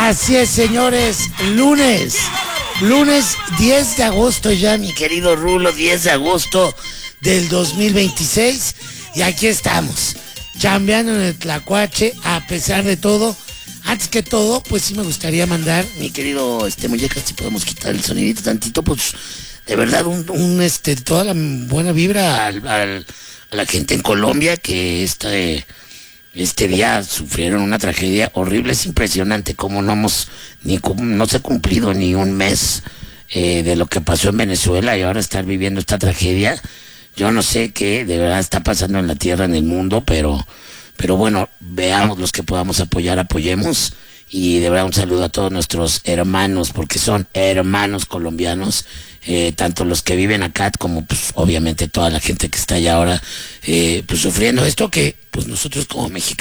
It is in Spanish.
Así es, señores, lunes 10 de agosto ya, mi querido Rulo, 10 de agosto del 2026, y aquí estamos, chambeando en el Tlacuache, a pesar de todo. Antes que todo, pues sí me gustaría mandar, mi querido Muñeca, si podemos quitar el sonidito tantito, pues de verdad toda la buena vibra a la gente en Colombia que este día sufrieron una tragedia horrible. Es impresionante cómo no se ha cumplido ni un mes de lo que pasó en Venezuela, y ahora estar viviendo esta tragedia. Yo no sé qué de verdad está pasando en la tierra, en el mundo, pero bueno, veamos, los que podamos apoyar, apoyemos. Y de verdad un saludo a todos nuestros hermanos, porque son hermanos colombianos, tanto los que viven acá como pues obviamente toda la gente que está allá ahora pues sufriendo esto, que pues nosotros como mexicanos